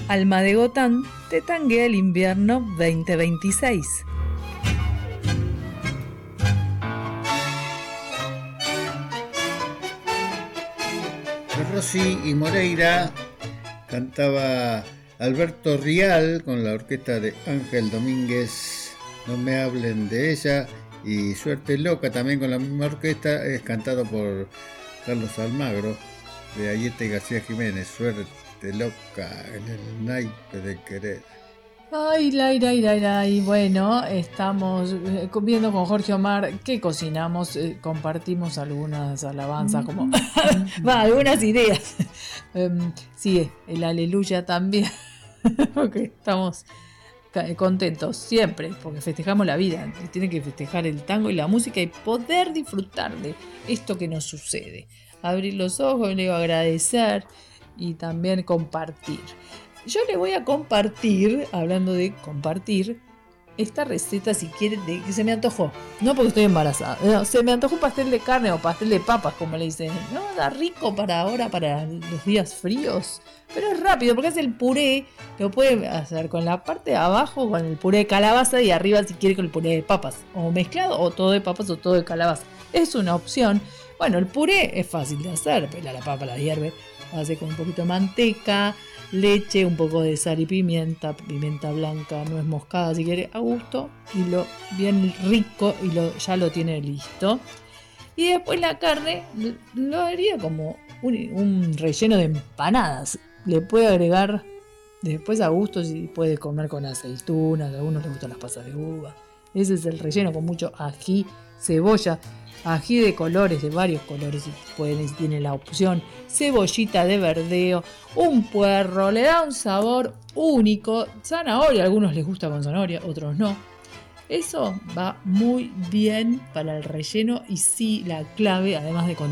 Alma de Gotán te tanguea el invierno 2026. Rossi y Moreira cantaba Alberto Rial con la orquesta de Ángel Domínguez, No me hablen de ella, y Suerte Loca también con la misma orquesta, es cantado por Carlos Almagro, de Ayete y García Jiménez. Suerte Loca en el naipe de querer. Ay, lai. Bueno, estamos viendo con Jorge Omar qué cocinamos, compartimos algunas alabanzas, como algunas ideas. Sí, el aleluya también, porque estamos contentos siempre, porque festejamos la vida, tiene que festejar el tango y la música y poder disfrutar de esto que nos sucede. Abrir los ojos, le digo, agradecer y también compartir. Yo le voy a compartir, hablando de compartir, esta receta, si quieren, de que se me antojó. No porque estoy embarazada. No, se me antojó pastel de carne o pastel de papas, como le dicen. No, da rico para ahora, para los días fríos. Pero es rápido, porque es el puré. Lo puede hacer con la parte de abajo, con el puré de calabaza, y arriba si quiere con el puré de papas. O mezclado, o todo de papas, o todo de calabaza. Es una opción. Bueno, el puré es fácil de hacer. Pela la papa, la hierve. Hace con un poquito de manteca, leche, un poco de sal y pimienta blanca, nuez moscada si quiere, a gusto, y lo bien rico, y ya lo tiene listo. Y después la carne lo haría como un relleno de empanadas. Le puede agregar después a gusto, si puede comer con aceitunas, a algunos les gustan las pasas de uva. Ese es el relleno, con mucho ají, cebolla, ají de colores, de varios colores, si tiene la opción, cebollita de verdeo, un puerro, le da un sabor único, zanahoria, a algunos les gusta con zanahoria, otros no. Eso va muy bien para el relleno, y sí, la clave, además de